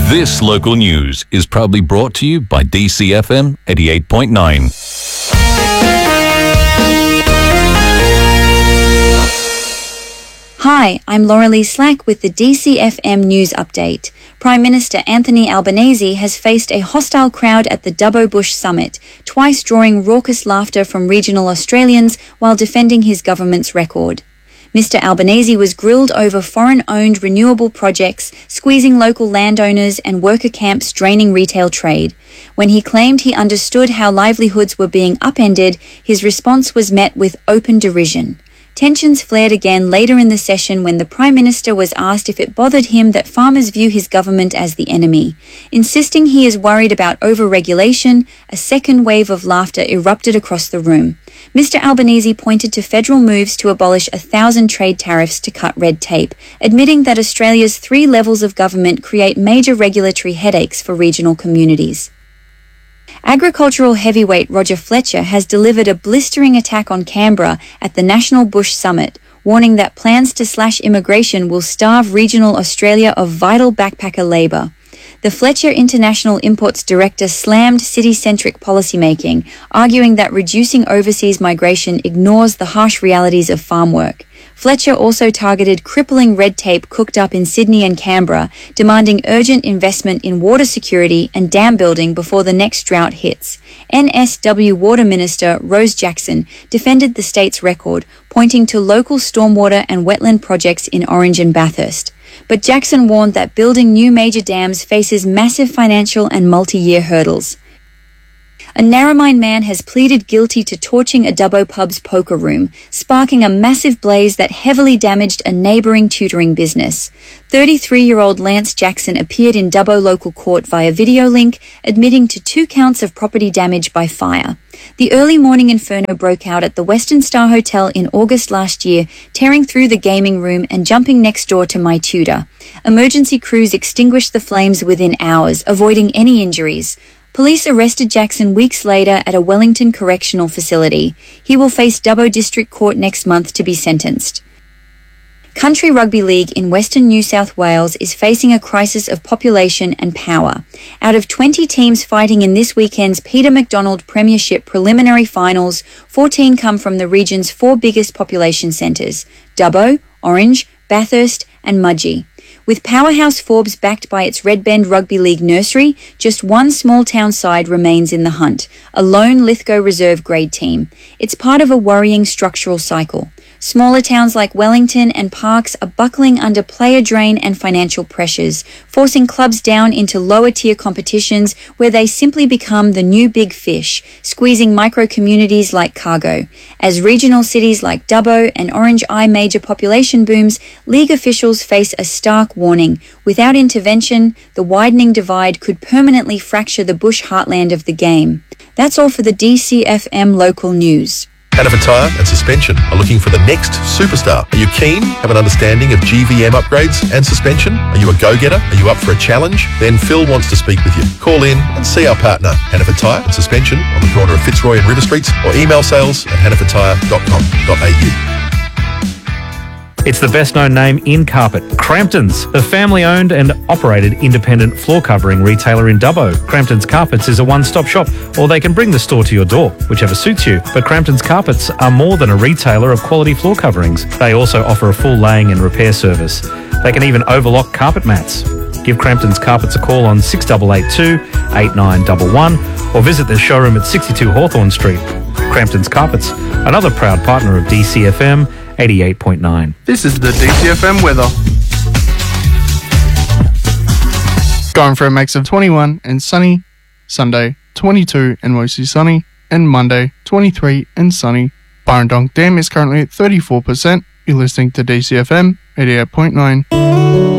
This local news is proudly brought to you by DCFM 88.9. Hi, I'm Laura Lee Slack with the DCFM News Update. Prime Minister Anthony Albanese has faced a hostile crowd at the Dubbo Bush Summit, twice drawing raucous laughter from regional Australians while defending his government's record. Mr Albanese was grilled over foreign-owned renewable projects, squeezing local landowners and worker camps draining retail trade. When he claimed he understood how livelihoods were being upended, his response was met with open derision. Tensions flared again later in the session when the Prime Minister was asked if it bothered him that farmers view his government as the enemy. Insisting he is worried about over-regulation, a second wave of laughter erupted across the room. Mr Albanese pointed to federal moves to abolish 1,000 trade tariffs to cut red tape, admitting that Australia's 3 levels of government create major regulatory headaches for regional communities. Agricultural heavyweight Roger Fletcher has delivered a blistering attack on Canberra at the National Bush Summit, warning that plans to slash immigration will starve regional Australia of vital backpacker labour. The Fletcher International Imports Director slammed city-centric policymaking, arguing that reducing overseas migration ignores the harsh realities of farm work. Fletcher also targeted crippling red tape cooked up in Sydney and Canberra, demanding urgent investment in water security and dam building before the next drought hits. NSW Water Minister Rose Jackson defended the state's record, pointing to local stormwater and wetland projects in Orange and Bathurst. But Jackson warned that building new major dams faces massive financial and multi-year hurdles. A Narromine man has pleaded guilty to torching a Dubbo pub's poker room, sparking a massive blaze that heavily damaged a neighbouring tutoring business. 33-year-old Lance Jackson appeared in Dubbo local court via video link, admitting to 2 counts of property damage by fire. The early morning inferno broke out at the Western Star Hotel in August last year, tearing through the gaming room and jumping next door to my tutor. Emergency crews extinguished the flames within hours, avoiding any injuries. Police arrested Jackson weeks later at a Wellington correctional facility. He will face Dubbo District Court next month to be sentenced. Country Rugby League in Western New South Wales is facing a crisis of population and power. Out of 20 teams fighting in this weekend's Peter MacDonald Premiership preliminary finals, 14 come from the region's 4 biggest population centres: Dubbo, Orange, Bathurst and Mudgee. With powerhouse Forbes backed by its Red Bend Rugby League nursery, just one small town side remains in the hunt, a lone Lithgow reserve grade team. It's part of a worrying structural cycle. Smaller towns like Wellington and Parkes are buckling under player drain and financial pressures, forcing clubs down into lower-tier competitions where they simply become the new big fish, squeezing micro-communities like Cargo. As regional cities like Dubbo and Orange eye major population booms, league officials face a stark warning. Without intervention, the widening divide could permanently fracture the bush heartland of the game. That's all for the DCFM local news. Hannaford Tyre and Suspension are looking for the next superstar. Are you keen? Have an understanding of GVM upgrades and suspension? Are you a go-getter? Are you up for a challenge? Then Phil wants to speak with you. Call in and see our partner, Hannaford Tyre and Suspension, on the corner of Fitzroy and River Streets, or email sales@hannafordtyre.com.au. It's the best-known name in carpet, Crampton's, a family-owned and operated independent floor covering retailer in Dubbo. Crampton's Carpets is a one-stop shop, or they can bring the store to your door, whichever suits you. But Crampton's Carpets are more than a retailer of quality floor coverings. They also offer a full laying and repair service. They can even overlock carpet mats. Give Crampton's Carpets a call on 6882 8911 or visit their showroom at 62 Hawthorn Street. Crampton's Carpets, another proud partner of DCFM 88.9. This is the DCFM weather. Going for a max of 21 and sunny, Sunday 22 and mostly sunny, and Monday 23 and sunny. Burrendong Dam is currently at 34%. You're listening to DCFM 88.9.